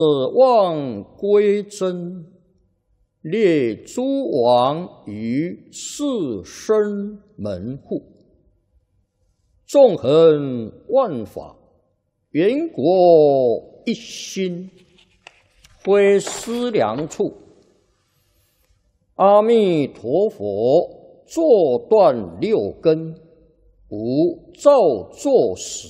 望归真，列诸王于士绅门户，纵横万法，元国一心，非思量处。阿弥陀佛，坐断六根，无造作时，